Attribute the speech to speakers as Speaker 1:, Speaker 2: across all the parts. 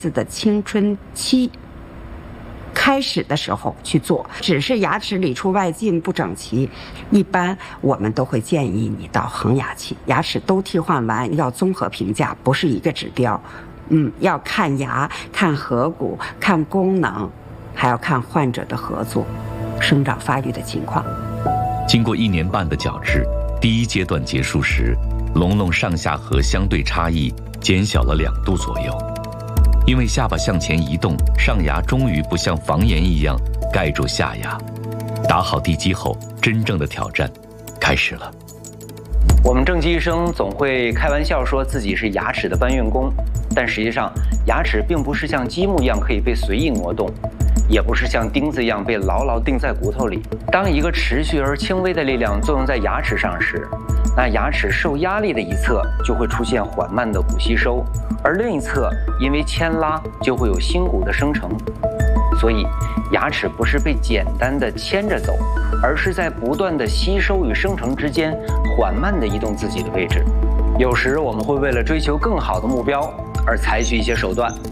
Speaker 1: 的青春期开始的时候去做，只是牙齿里出外进不整齐，一般我们都会建议你到恒牙期，牙齿都替换完要综合评价，不是一个指标。要看牙、看颌骨、看功能，还要看患者的合作、生长发育的情况。
Speaker 2: 经过1年半的矫治，第1阶段结束时，龙龙上下颌相对差异减小了2度左右。因为下巴向前移动，上牙终于不像房檐一样盖住下牙。打好地基后，真正的挑战开始了。
Speaker 3: 我们正畸医生总会开玩笑说自己是牙齿的搬运工，但实际上，牙齿并不是像积木一样可以被随意挪动，也不是像钉子一样被牢牢钉在骨头里。当一个持续而轻微的力量作用在牙齿上时，那牙齿受压力的一侧就会出现缓慢的骨吸收，而另一侧因为牵拉就会有新骨的生成。所以，牙齿不是被简单的牵着走，而是在不断的吸收与生成之间缓慢地移动自己的位置。有时我们会为了追求更好的目标而采取一些手段。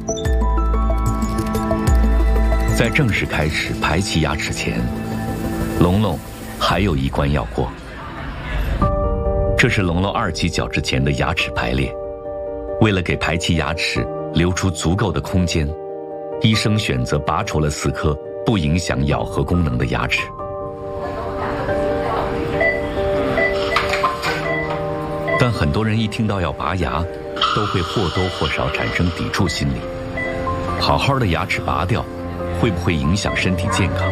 Speaker 2: 在正式开始排齐牙齿前，龙龙还有一关要过。这是龙龙2期矫治前的牙齿排列。为了给排齐牙齿留出足够的空间，医生选择拔除了4颗不影响咬合功能的牙齿。但很多人一听到要拔牙，都会或多或少产生抵触心理。好好的牙齿拔掉，会不会影响身体健康？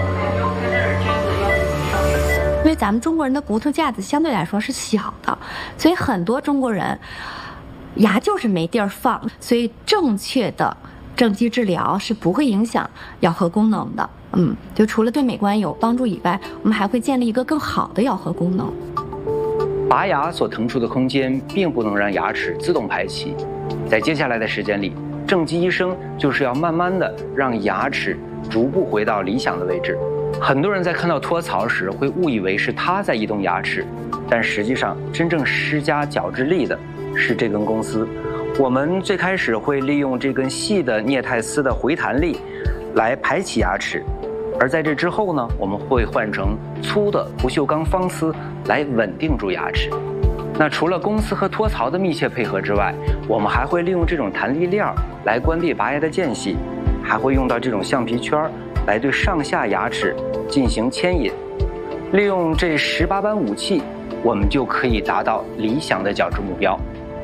Speaker 4: 因为咱们中国人的骨头架子相对来说是小的，所以很多中国人牙就是没地儿放，所以正确的正畸治疗是不会影响咬合功能的。就除了对美观有帮助以外，我们还会建立一个更好的咬合功能。
Speaker 3: 拔牙所腾出的空间并不能让牙齿自动排齐，在接下来的时间里，正畸医生就是要慢慢的让牙齿逐步回到理想的位置。很多人在看到托槽时会误以为是他在移动牙齿，但实际上真正施加矫治力的是这根公丝。我们最开始会利用这根细的镍钛丝的回弹力来排齐牙齿，而在这之后呢，我们会换成粗的不锈钢方丝来稳定住牙齿。那除了公丝和托槽的密切配合之外，我们还会利用这种弹力链来关闭拔牙的间隙，还会用到这种橡皮圈来对上下牙齿进行牵引。利用这18般武器，我们就可以达到理想的矫治目标。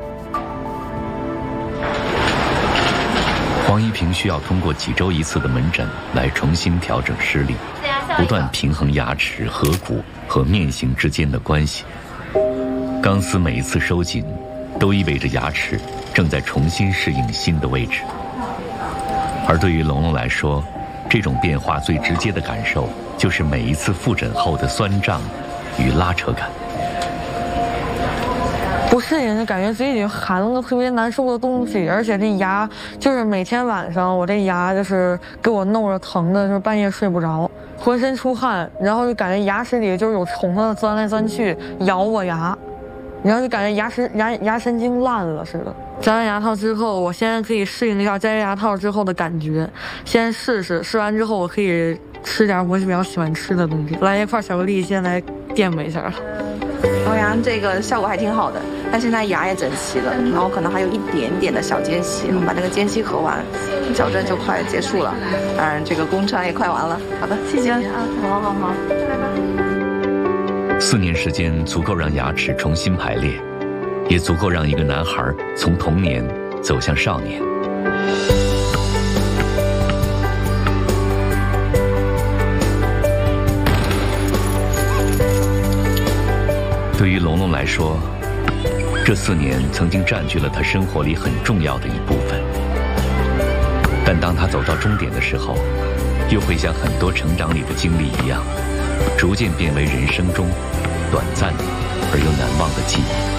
Speaker 2: 黄一平需要通过几周1次的门诊来重新调整视力，不断平衡牙齿、颌骨和面型之间的关系。钢丝每一次收紧，都意味着牙齿正在重新适应新的位置。而对于龙龙来说，这种变化最直接的感受就是每一次复诊后的酸胀与拉扯感。
Speaker 5: 不适应，就感觉嘴里含了个特别难受的东西，而且这牙就是每天晚上我这牙就是给我弄着疼的，就是半夜睡不着，浑身出汗，然后就感觉牙齿里就是有虫子钻来钻去咬我牙，然后就感觉牙神经烂了似的。摘完牙套之后，我现在可以适应一下摘牙套之后的感觉，先试完之后我可以吃点我比较喜欢吃的东西，来一块巧克力先来垫吧一下。
Speaker 6: 磨牙这个效果还挺好的，但现在牙也整齐了，然后可能还有一点点的小间隙，把那个间隙合完，矫正就快结束了。当然，这个工程也快完了。好的，谢谢啊，好，拜拜。
Speaker 2: 4年时间足够让牙齿重新排列，也足够让一个男孩从童年走向少年。对于龙龙来说，这4年曾经占据了他生活里很重要的一部分。但当他走到终点的时候，又会像很多成长里的经历一样，逐渐变为人生中短暂而又难忘的记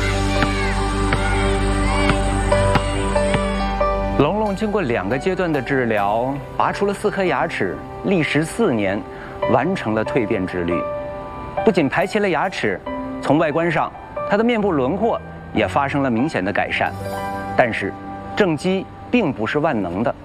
Speaker 3: 忆。龙龙经过2个阶段的治疗，拔出了4颗牙齿，历时4年，完成了蜕变之旅。不仅排齐了牙齿，从外观上，他的面部轮廓也发生了明显的改善。但是，正畸并不是万能的。